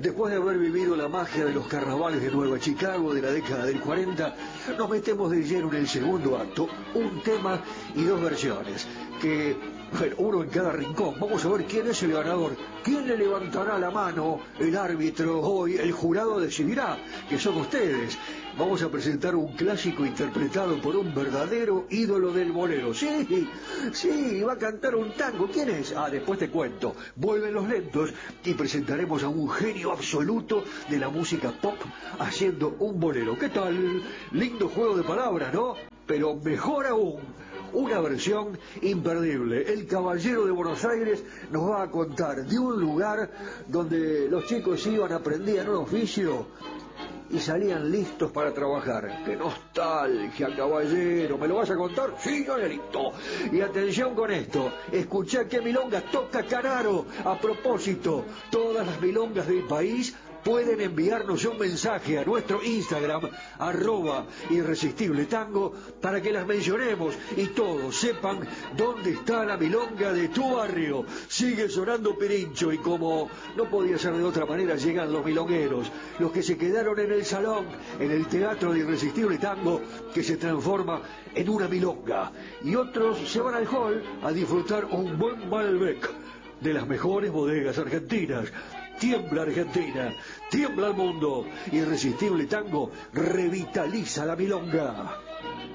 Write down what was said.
Después de haber vivido la magia de los carnavales de Nueva Chicago de la década del 40, nos metemos de lleno en el segundo acto, un tema y dos versiones, que, bueno, uno en cada rincón. Vamos a ver quién es el ganador, quién le levantará la mano, el árbitro, hoy el jurado decidirá, que son ustedes. Vamos a presentar un clásico interpretado por un verdadero ídolo del bolero. Sí, sí, va a cantar un tango. ¿Quién es? Ah, después te cuento. Vuelven los lentos y presentaremos a un genio absoluto de la música pop haciendo un bolero. ¿Qué tal? Lindo juego de palabras, ¿no? Pero mejor aún, una versión imperdible. El Caballero de Buenos Aires nos va a contar de un lugar donde los chicos iban, aprendían un oficio y salían listos para trabajar. ¡Qué nostalgia, caballero! ¿Me lo vas a contar? Sí, señorito. Y atención con esto, escuchá qué milonga toca Canaro. A propósito, todas las milongas del país pueden enviarnos un mensaje a nuestro Instagram, @irresistibletango, para que las mencionemos y todos sepan dónde está la milonga de tu barrio. Sigue sonando Pirincho y como no podía ser de otra manera, llegan los milongueros, los que se quedaron en el salón, en el teatro de Irresistible Tango, que se transforma en una milonga. Y otros se van al hall a disfrutar un buen Malbec de las mejores bodegas argentinas. Tiembla Argentina, tiembla el mundo. Irresistible Tango revitaliza la milonga.